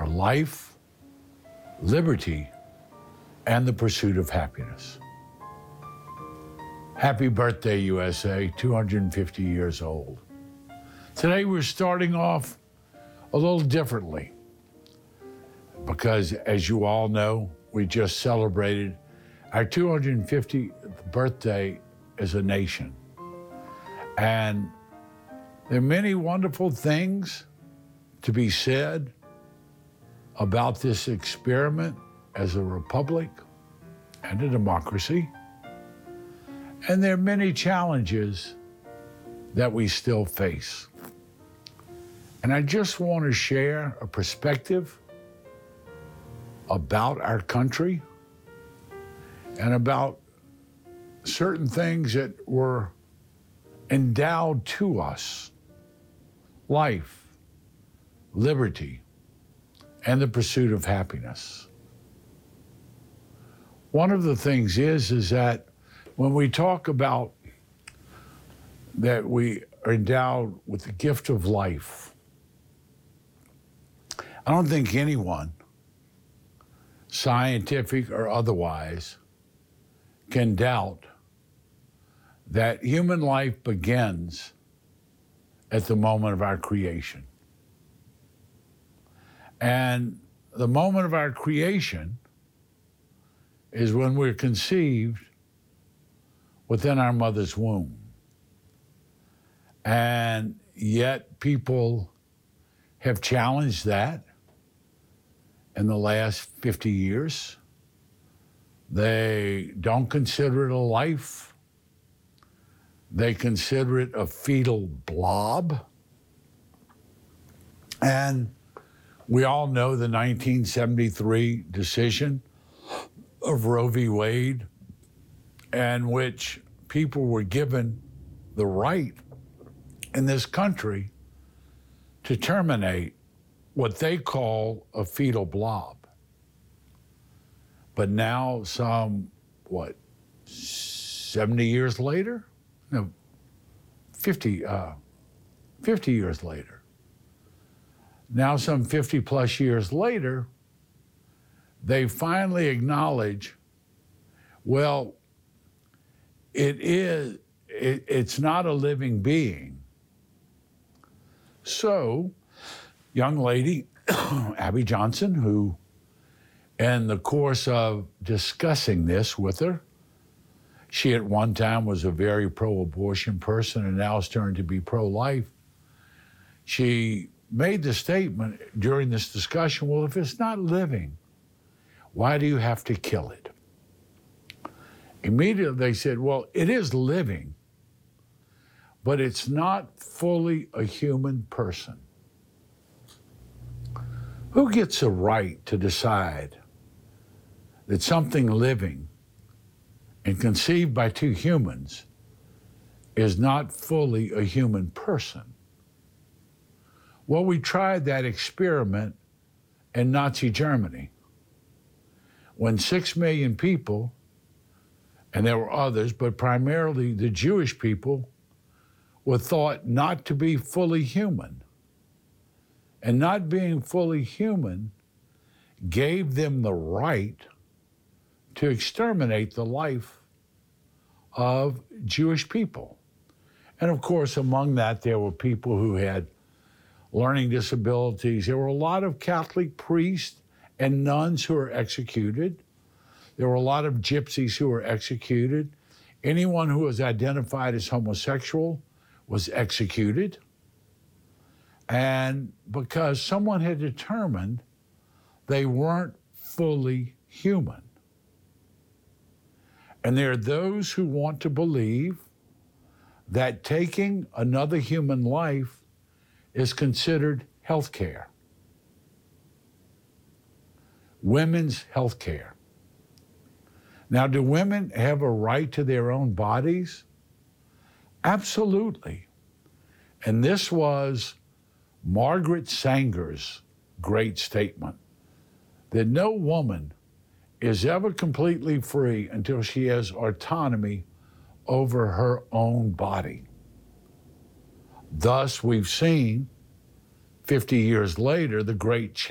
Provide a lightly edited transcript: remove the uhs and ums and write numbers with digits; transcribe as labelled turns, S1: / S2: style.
S1: are life, liberty, and the pursuit of happiness. Happy birthday, USA, 250 years old. Today we're starting off a little differently because, as you all know, we just celebrated our 250th birthday as a nation. And there are many wonderful things to be said about this experiment as a republic and a democracy. And there are many challenges that we still face. And I just want to share a perspective about our country and about certain things that were endowed to us: life, liberty, and the pursuit of happiness. One of the things is that when we talk about that we are endowed with the gift of life, I don't think anyone, scientific or otherwise, can doubt that human life begins at the moment of our creation. And the moment of our creation is when we're conceived within our mother's womb. And yet people have challenged that in the last 50 years. They don't consider it a life. They consider it a fetal blob. And we all know the 1973 decision of Roe v. Wade, in which people were given the right in this country to terminate what they call a fetal blob. But now 70 years later? No, 50 years later. Now some 50 plus years later, they finally acknowledge, well, it's not a living being. So, young lady, Abby Johnson, who in the course of discussing this with her, she at one time was a very pro-abortion person and now has turned to be pro-life. She made the statement during this discussion, well, if it's not living, why do you have to kill it? Immediately they said, well, it is living, but it's not fully a human person. Who gets a right to decide that something living and conceived by two humans is not fully a human person? Well, we tried that experiment in Nazi Germany when 6 million people, and there were others, but primarily the Jewish people, were thought not to be fully human. And not being fully human gave them the right to exterminate the life of Jewish people. And of course, among that, there were people who had learning disabilities. There were a lot of Catholic priests and nuns who were executed. There were a lot of gypsies who were executed. Anyone who was identified as homosexual was executed. And because someone had determined they weren't fully human. And there are those who want to believe that taking another human life is considered health care. Women's health care. Now, do women have a right to their own bodies? Absolutely. And this was Margaret Sanger's great statement, that no woman is ever completely free until she has autonomy over her own body. Thus, we've seen 50 years later the great